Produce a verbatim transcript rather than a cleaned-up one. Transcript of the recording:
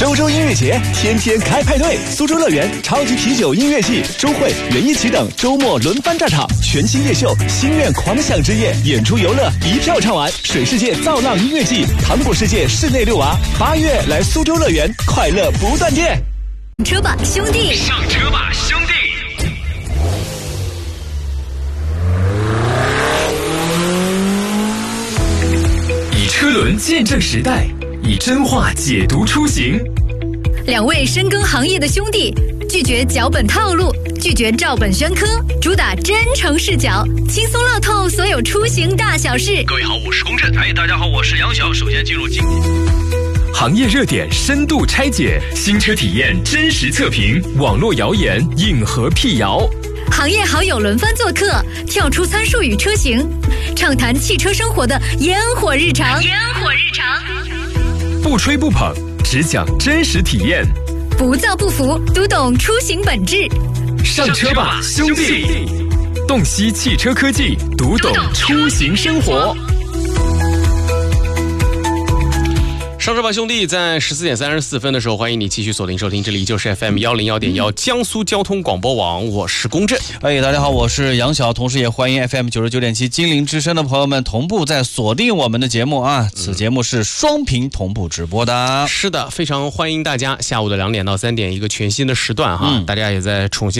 周周音乐节，天天开派对。苏州乐园超级啤酒音乐季、周会、园艺启等周末轮番炸场，全新夜秀心愿狂想之夜，演出游乐一票唱完。水世界造浪音乐季、糖果世界室内遛娃，八月来苏州乐园，快乐不断电。 车吧兄弟， 上车吧兄弟。以车轮见证时代，以真话解读出行。 两位深耕行业的兄弟，拒绝脚本套路，拒绝照本宣科，主打真诚视角，轻松唠透所有出行大小事。 各位好，我是龚震。哎，大家好，我是杨晓。首先进入今行业热点深度拆解，新车体验真实测评，网络谣言硬核辟谣。 行业好友轮番做客，跳出参数与车型，畅谈汽车生活的烟火日常。烟火日常， 不吹不捧，只讲真实体验， 不造不服，读懂出行本质。 上车吧，兄弟！洞悉汽车科技，读懂出行生活。 上车吧兄弟，在十四点三十四分的时候，欢迎你继续锁定收听，这里就是 F M 一零一点一江苏交通广播网，我是龚震。 哎，大家好，我是杨晓，同时也欢迎 F M 九十九点七金陵之声的朋友们同步在锁定我们的节目啊，此节目是双屏同步直播的。 是的，非常欢迎大家下午的两点到三点一个全新的时段哈，嗯、大家也在重新